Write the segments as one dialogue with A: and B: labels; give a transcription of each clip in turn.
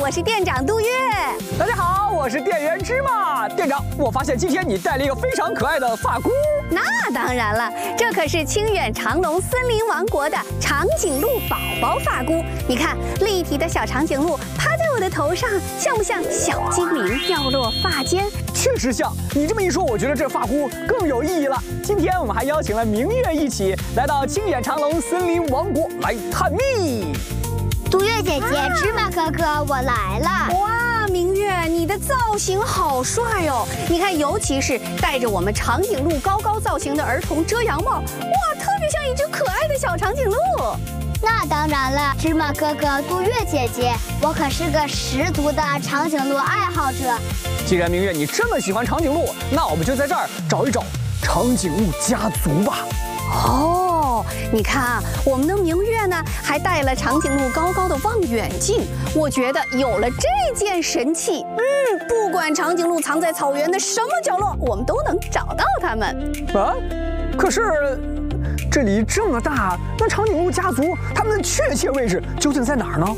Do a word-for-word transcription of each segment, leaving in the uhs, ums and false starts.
A: 我是店长杜月。
B: 大家好，我是店员芝麻。店长，我发现今天你带了一个非常可爱的发箍。
A: 那当然了，这可是清远长隆森林王国的长颈鹿宝宝发箍。你看，立体的小长颈鹿趴在我的头上，像不像小精灵掉落发间？
B: 确实像。你这么一说，我觉得这发箍更有意义了。今天我们还邀请了明月一起来到清远长隆森林王国来探秘。
C: 杜月姐姐，芝麻哥哥，我来了！
A: 哇，明月，你的造型好帅哦！你看，尤其是戴着我们长颈鹿高高造型的儿童遮阳帽，哇，特别像一只可爱的小长颈鹿。
C: 那当然了，芝麻哥哥，杜月姐姐，我可是个十足的长颈鹿爱好者。
B: 既然明月你这么喜欢长颈鹿，那我们就在这儿找一找长颈鹿家族吧。
A: 哦，你看啊，我们的明月呢，还带了长颈鹿高高的望远镜。我觉得有了这件神器，嗯，不管长颈鹿藏在草原的什么角落，我们都能找到它们。
B: 啊，可是这里这么大，那长颈鹿家族他们的确切位置究竟在哪儿呢？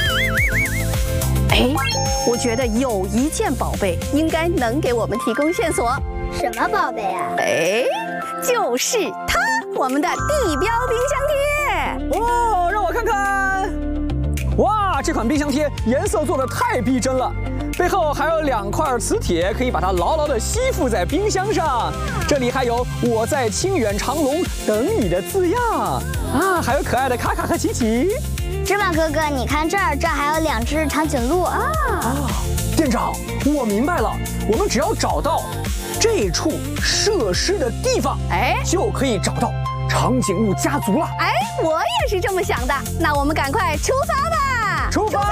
A: 哎，我觉得有一件宝贝应该能给我们提供线索。
C: 什么宝贝啊？
A: 哎，就是它。我们的地标冰箱贴
B: 哦，让我看看。哇，这款冰箱贴颜色做得太逼真了，背后还有两块磁铁，可以把它牢牢地吸附在冰箱上。这里还有“我在清远长隆等你”的字样啊，还有可爱的卡卡和琪琪。
C: 芝麻哥哥，你看这儿，这儿还有两只长颈鹿啊！
B: 啊，店长，我明白了，我们只要找到这处设施的地方，哎，就可以找到长颈鹿家族了。
A: 哎，我也是这么想的。那我们赶快出发吧！
B: 出发！